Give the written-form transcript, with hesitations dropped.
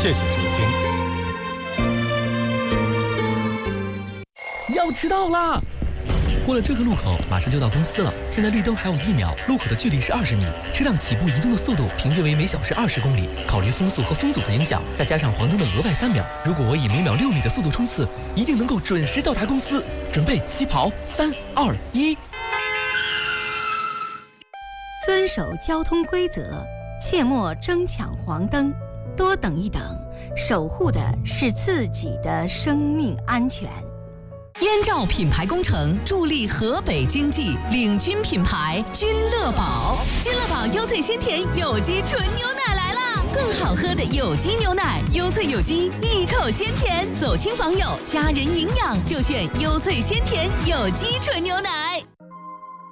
谢谢收听。 要迟到啦！过了这个路口，马上就到公司了。现在绿灯还有1秒，路口的距离是20米，车辆起步移动的速度平均为每小时20公里。考虑风速和风阻的影响，再加上黄灯的额外3秒，如果我以每秒6米的速度冲刺，一定能够准时到达公司。准备起跑，3、2、1。 遵守交通规则，切莫争抢黄灯，多等一等，守护的是自己的生命安全。 燕赵品牌工程助力河北经济，领军品牌君乐宝。君乐宝优萃鲜甜有机纯牛奶来啦！更好喝的有机牛奶，优萃有机，一口鲜甜。走亲访友，家人营养，就选优萃鲜甜有机纯牛奶。